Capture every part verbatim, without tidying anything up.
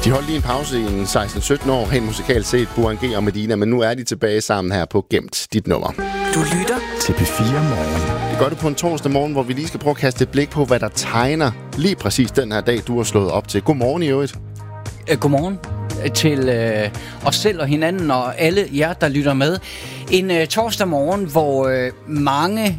De holdt lige en pause i en seksten sytten år, helt musikalt set, Burhan G og Medina, men nu er de tilbage sammen her på Gemt dit nummer. Du lytter til P fire Morgen. Det gør det på en torsdag morgen, hvor vi lige skal prøve at kaste et blik på, hvad der tegner lige præcis den her dag, du har slået op til. Godmorgen i øvrigt. øh, Godmorgen til øh, os selv og hinanden og alle jer, der lytter med. En øh, torsdag morgen, hvor øh, mange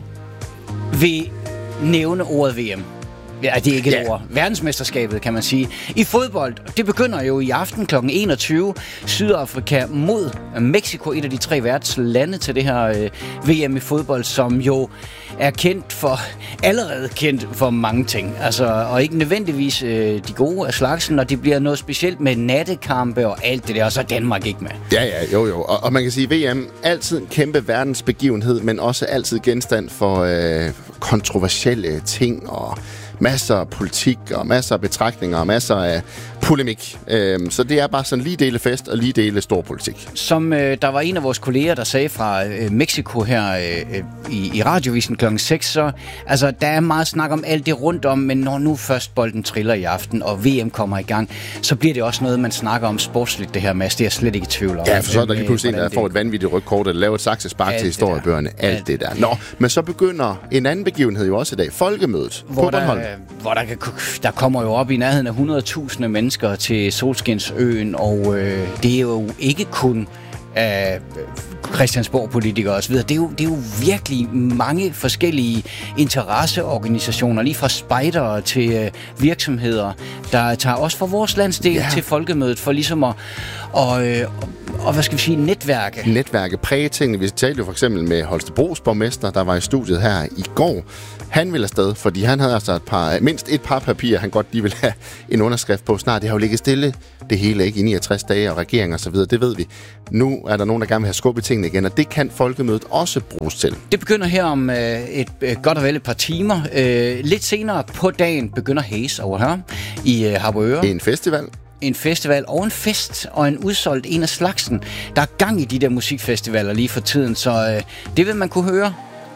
vil nævne ordet V M. Ja, det er ikke et Ja. ord. Verdensmesterskabet, kan man sige. I fodbold, det begynder jo i aften klokken enogtyve. Sydafrika mod Mexico, et af de tre værtslande til det her øh, V M i fodbold, som jo er kendt for, allerede kendt for mange ting. Altså, og ikke nødvendigvis øh, de gode af slagsen, og det bliver noget specielt med nattekampe og alt det der, og så er Danmark ikke med. Ja, ja, jo, jo. Og, og man kan sige, V M altid en kæmpe verdensbegivenhed, men også altid genstand for øh, kontroversielle ting og masser af politik og masser af betragtninger og masser af polemik. Øhm, så det er bare sådan lige dele fest og lige dele stor politik. Som øh, der var en af vores kolleger, der sagde fra øh, Mexico her øh, i, i radiovisen klokken seks, så altså, der er meget snak om alt det rundt om, men når nu først bolden triller i aften, og V M kommer i gang, så bliver det også noget, man snakker om sportsligt, det her, Mads. Det er jeg slet ikke i tvivl om. Ja, for så er der med, lige pludselig en, der hvordan får det- et vanvittigt rødt kort, eller laver et saksespark Alt til det historiebøgerne. der. Alt Alt det der. Nå, men så begynder en anden begivenhed jo også i dag. Folkemødet på Hvor der, Bornholm. hvor der, kan, der kommer jo op i nærheden af hundrede tusind mennesker til Solskinsøen, og øh, det er jo ikke kun af Christiansborg-politikere osv. Det er, jo, det er jo virkelig mange forskellige interesseorganisationer, lige fra spejdere til øh, virksomheder, der tager også fra vores landsdel Ja. til folkemødet for ligesom at og, øh, og, og hvad skal vi sige, netværke. Netværke, præge tingene. Vi talte jo for eksempel med Holstebros borgmester, der var i studiet her i går. Han ville afsted, fordi han havde altså et par, mindst et par papirer, han godt lige ville have en underskrift på snart. Det har jo ligget stille det hele, ikke? I niogtres dage og regering og så videre, det ved vi. Nu er der nogen, der gerne vil have skubbet tingene igen, og det kan folkemødet også bruges til. Det begynder her om øh, et øh, godt og vel et par timer. Øh, lidt senere på dagen begynder Haze over her i øh, Harboøre. En festival. En festival og en fest og en udsolgt en af slagsen. Der er gang i de der musikfestivaler lige for tiden, så øh, det vil man kunne høre,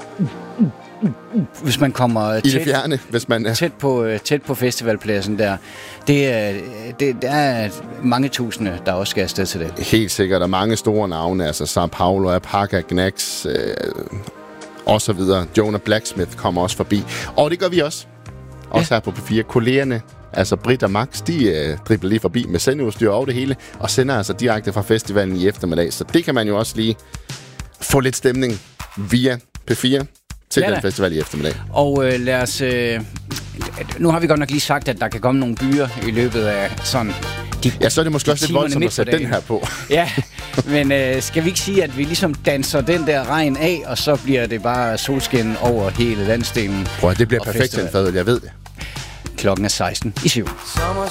hvis man kommer I det tæt, fjerne, hvis man er... tæt, på, øh, tæt på festivalpladsen der. Det er, det, der er mange tusinde, der også skal afsted til det. Helt sikkert, og mange store navne, altså Sao Paulo, Apaca, Gnax, øh, og så videre. Jonah Blacksmith kommer også forbi. Og det gør vi også. Også ja. Her på P fire. Kollegerne, altså Britt og Max, de øh, dribler lige forbi med sendeudstyr og det hele, og sender altså direkte fra festivalen i eftermiddag. Så det kan man jo også lige få lidt stemning via P fire til Ja den da. festival i eftermiddag. Og øh, lad os... Øh, nu har vi godt nok lige sagt, at der kan komme nogle byer i løbet af sådan... De, Ja, så er det måske også lidt timerne voldsomt midt at på sætte den dagen. her på. Ja, men øh, skal vi ikke sige, at vi ligesom danser den der regn af, og så bliver det bare solskin over hele landsdelen? Prøv at det bliver Og perfekt til en festival. fadøl, jeg ved det. Klokken er seksten i syv.